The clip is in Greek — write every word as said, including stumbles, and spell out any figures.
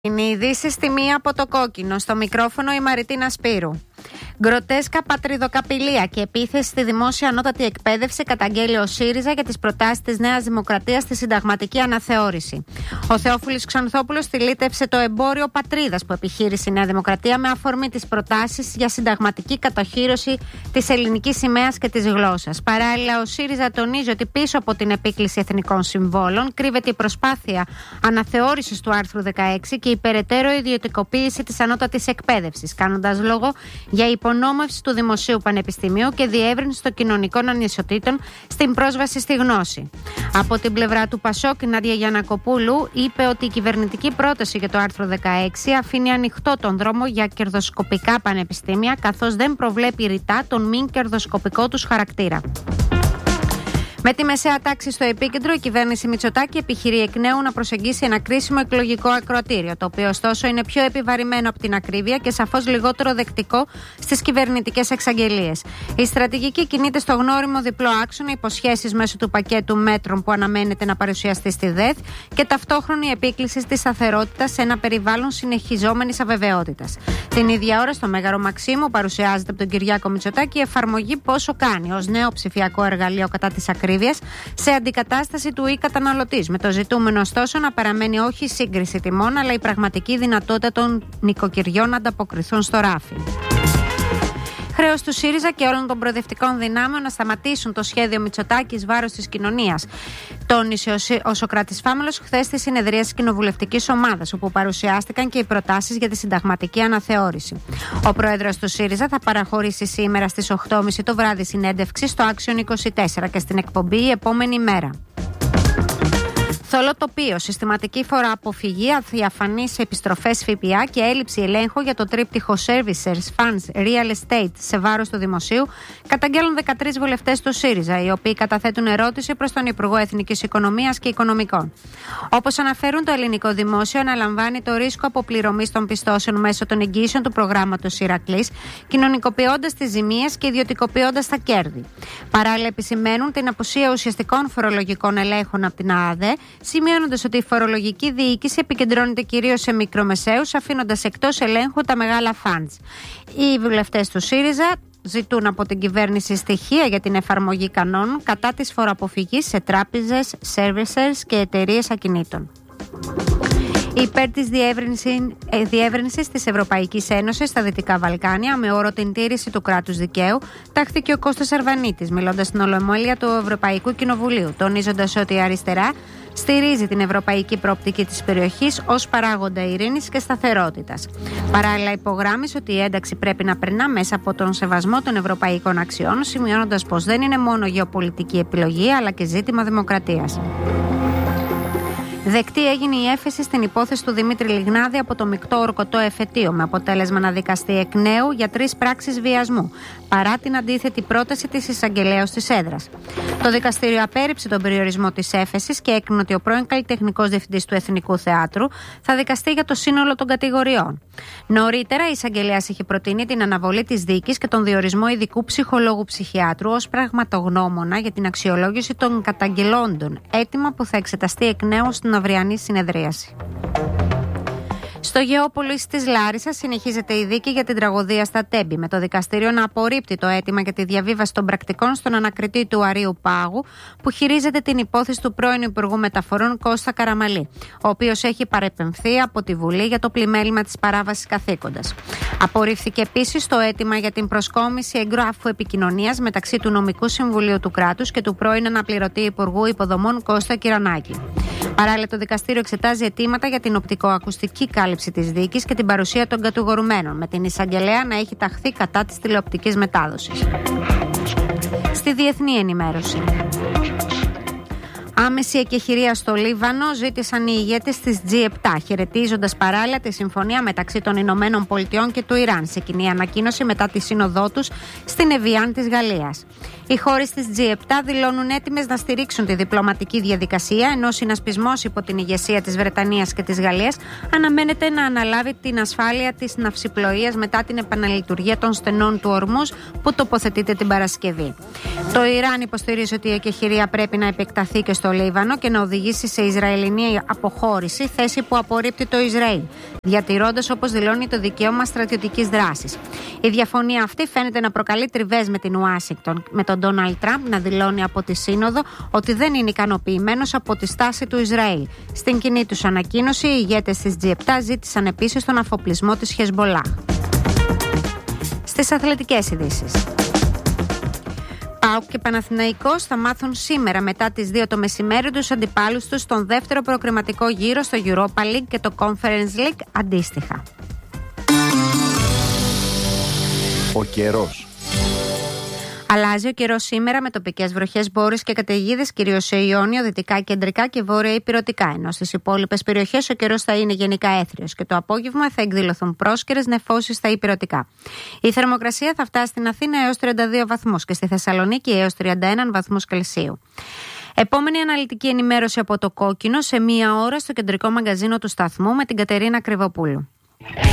Είναι ειδήσεις στη μία από το κόκκινο. Στο μικρόφωνο η Μαριτίνα Σπύρου. Γκροτέσκα πατριδοκαπηλεία και επίθεση στη δημόσια ανώτατη εκπαίδευση καταγγέλει ο ΣΥΡΙΖΑ για τις προτάσεις της Νέας Δημοκρατίας στη συνταγματική αναθεώρηση. Ο Θεόφιλος Ξανθόπουλος στυλίτευσε το εμπόριο πατρίδας που επιχείρησε η Νέα Δημοκρατία με αφορμή τις προτάσεις για συνταγματική κατοχύρωση της ελληνικής σημαίας και της γλώσσας. Παράλληλα, ο ΣΥΡΙΖΑ τονίζει ότι πίσω από την επίκληση εθνικών συμβόλων κρύβεται η προσπάθεια αναθεώρησης του άρθρου δεκαέξι και η περαιτέρω ιδιωτικοποίηση της ανώτατης εκπαίδευσης, κάνοντας λόγο για υπονόμευση του δημοσίου πανεπιστημίου και διεύρυνση των κοινωνικών ανισοτήτων στην πρόσβαση στη γνώση. Από την πλευρά του Πασόκ, η Νάντια Γιαννακοπούλου είπε ότι η κυβερνητική πρόταση για το άρθρο δεκαέξι αφήνει ανοιχτό τον δρόμο για κερδοσκοπικά πανεπιστήμια, καθώς δεν προβλέπει ρητά τον μη κερδοσκοπικό τους χαρακτήρα. Με τη μεσαία τάξη στο επίκεντρο, η κυβέρνηση Μητσοτάκη επιχειρεί εκ νέου να προσεγγίσει ένα κρίσιμο εκλογικό ακροατήριο, το οποίο ωστόσο είναι πιο επιβαρημένο από την ακρίβεια και σαφώς λιγότερο δεκτικό στις κυβερνητικές εξαγγελίες. Η στρατηγική κινείται στο γνώριμο διπλό άξονα, υποσχέσεις μέσω του πακέτου μέτρων που αναμένεται να παρουσιαστεί στη ΔΕΘ και ταυτόχρονη επίκληση στη σταθερότητα σε ένα περιβάλλον συνεχιζόμενης αβεβαιότητας. Την ίδια ώρα, στο Μέγαρο Μαξίμου, παρουσιάζεται από τον Κυριάκο Μητσοτάκη η εφαρμογή Πόσο Κάνει ως νέο ψηφιακό εργαλείο κατά της ακρίβειας σε αντικατάσταση του e-καταναλωτής, με το ζητούμενο ωστόσο να παραμένει όχι η σύγκριση τιμών, αλλά η πραγματική δυνατότητα των νοικοκυριών να ανταποκριθούν στο ράφι. Χρέος του ΣΥΡΙΖΑ και όλων των προοδευτικών δυνάμεων να σταματήσουν το σχέδιο Μητσοτάκη εις βάρος της κοινωνίας. Τόνισε ο Σωκράτης Φάμελος χθες στη συνεδρία της κοινοβουλευτικής ομάδας, όπου παρουσιάστηκαν και οι προτάσεις για τη συνταγματική αναθεώρηση. Ο πρόεδρος του ΣΥΡΙΖΑ θα παραχωρήσει σήμερα στις οκτώ και μισή το βράδυ συνέντευξη στο Άξιον είκοσι τέσσερα και στην εκπομπή η επόμενη μέρα. Θολό τοπίο, συστηματική φοροαποφυγή, αδιαφανείς επιστροφές ΦΠΑ και έλλειψη ελέγχου για το τρίπτυχο Servicers, Funds, Real Estate σε βάρος του δημοσίου, καταγγέλνουν δεκατρείς βουλευτές του ΣΥΡΙΖΑ, οι οποίοι καταθέτουν ερώτηση προς τον Υπουργό Εθνικής Οικονομίας και Οικονομικών. Όπως αναφέρουν, το ελληνικό δημόσιο αναλαμβάνει το ρίσκο αποπληρωμής των πιστώσεων μέσω των εγγύσεων του προγράμματος Ηρακλής, κοινωνικοποιώντας τις ζημίες και ιδιωτικοποιώντας τα κέρδη. Παράλληλα, επισημαίνουν την απουσία ουσιαστικών φορολογικών ελέγχων από την ΑΑΔΕ, σημειώνοντας ότι η φορολογική διοίκηση επικεντρώνεται κυρίως σε μικρομεσαίους, αφήνοντας εκτός ελέγχου τα μεγάλα funds. Οι βουλευτές του ΣΥΡΙΖΑ ζητούν από την κυβέρνηση στοιχεία για την εφαρμογή κανόνων κατά της φοροαποφυγής σε τράπεζες, servicers και εταιρείες ακινήτων. Υπέρ της διεύρυνσης της Ευρωπαϊκής Ένωσης στα Δυτικά Βαλκάνια, με όρο την τήρηση του κράτους δικαίου, τάχθηκε ο Κώστας Αρβανίτης, μιλώντας στην Ολομέλεια του Ευρωπαϊκού Κοινοβουλίου, τονίζοντας ότι η αριστερά στηρίζει την ευρωπαϊκή προοπτική της περιοχής ως παράγοντα ειρήνης και σταθερότητας. Παράλληλα, υπογράμμισε ότι η ένταξη πρέπει να περνά μέσα από τον σεβασμό των ευρωπαϊκών αξιών, σημειώνοντας πως δεν είναι μόνο γεωπολιτική επιλογή, αλλά και ζήτημα δημοκρατίας. Δεκτή έγινε η έφεση στην υπόθεση του Δημήτρη Λιγνάδη από το μεικτό ορκωτό εφετείο, με αποτέλεσμα να δικαστεί εκ νέου για τρεις πράξεις βιασμού, παρά την αντίθετη πρόταση της εισαγγελέως της έδρας. Το δικαστήριο απέρριψε τον περιορισμό της έφεσης και έκρινε ότι ο πρώην καλλιτεχνικός διευθυντής του Εθνικού Θεάτρου θα δικαστεί για το σύνολο των κατηγοριών. Νωρίτερα, η εισαγγελέας είχε προτείνει την αναβολή της δίκης και τον διορισμό ειδικού ψυχολόγου ψυχιάτρου ως πραγματογνώμονα για την αξιολόγηση των καταγγελόντων, αίτημα που θα εξεταστεί εκ νέου στην αυριανή συνεδρίαση. Στο Γεώπολης της Λάρισσας συνεχίζεται η δίκη για την τραγωδία στα Τέμπη, με το δικαστήριο να απορρίπτει το αίτημα για τη διαβίβαση των πρακτικών στον ανακριτή του Αρείου Πάγου, που χειρίζεται την υπόθεση του πρώην Υπουργού Μεταφορών Κώστα Καραμαλή, ο οποίος έχει παρεπεμφθεί από τη Βουλή για το πλημέλημα της παράβασης καθήκοντας. Απορρίφθηκε επίσης το αίτημα για την προσκόμιση εγγράφου επικοινωνίας μεταξύ του Νομικού Συμβουλίου του Κράτους και του πρώην αναπληρωτή Υπουργού Υποδομών Κώστα Κυρανάκη. Παράλληλα, το δικαστήριο εξετάζει αιτήματα για την οπτικοακουστική κάλυψη της δίκης και την παρουσία των κατηγορουμένων, με την εισαγγελέα να έχει ταχθεί κατά της τηλεοπτικής μετάδοσης. Στη διεθνή ενημέρωση. Άμεση εκεχηρία στο Λίβανο ζήτησαν οι ηγέτες της τζι επτά, χαιρετίζοντας παράλληλα τη συμφωνία μεταξύ των Ηνωμένων Πολιτειών και του Ιράν, σε κοινή ανακοίνωση μετά τη σύνοδό τους στην Εβιάν της Γαλλίας. Οι χώρες της τζι επτά δηλώνουν έτοιμες να στηρίξουν τη διπλωματική διαδικασία, ενώ ο συνασπισμός υπό την ηγεσία της Βρετανίας και της Γαλλίας αναμένεται να αναλάβει την ασφάλεια της ναυσιπλοείας μετά την επαναλειτουργία των στενών του Ορμούζ που τοποθετείται την Παρασκευή. Το Ιράν υποστηρίζει ότι η εκεχηρία πρέπει να επεκταθεί και στο Λίβανο και να οδηγήσει σε Ισραηλινή αποχώρηση, θέση που απορρίπτει το Ισραήλ, διατηρώντας, όπως δηλώνει, το δικαίωμα στρατιωτικής δράσης. Η διαφωνία αυτή φαίνεται να προκαλεί τριβές με την Ουάσιγκτον, με τον Ντόναλντ Τραμπ να δηλώνει από τη Σύνοδο ότι δεν είναι ικανοποιημένος από τη στάση του Ισραήλ. Στην κοινή τους ανακοίνωση, οι ηγέτες της τζι επτά ζήτησαν επίσης τον αφοπλισμό της Χεσμολάχ. Στις αθλητικές ειδήσεις. ΠΑΟΚ και Παναθηναϊκός θα μάθουν σήμερα μετά τις δύο το μεσημέρι τους αντιπάλους τους στον δεύτερο προκριματικό γύρο στο Europa League και το Conference League αντίστοιχα. Ο καιρός. Αλλάζει ο καιρός σήμερα με τοπικές βροχές, μπόρες και καταιγίδες, κυρίως σε Ιόνιο, δυτικά, κεντρικά και βόρεια υπηρετικά. Ενώ στις υπόλοιπες περιοχές ο καιρός θα είναι γενικά έθριος και το απόγευμα θα εκδηλωθούν πρόσκαιρες νεφώσεις στα υπηρετικά. Η θερμοκρασία θα φτάσει στην Αθήνα έως τριάντα δύο βαθμούς και στη Θεσσαλονίκη έως τριάντα ένα βαθμούς Κελσίου. Επόμενη αναλυτική ενημέρωση από το Κόκκινο σε μία ώρα στο κεντρικό μαγκαζίνο του σταθμού με την Κατερίνα Κρυβοπούλου.